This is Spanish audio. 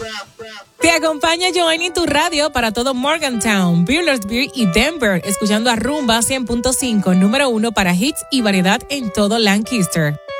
Te acompaña Joanny, tu radio para todo Morgantown, Buehlersburg y Denver, escuchando a Rumba 100.5, número 1 para hits y variedad en todo Lancaster.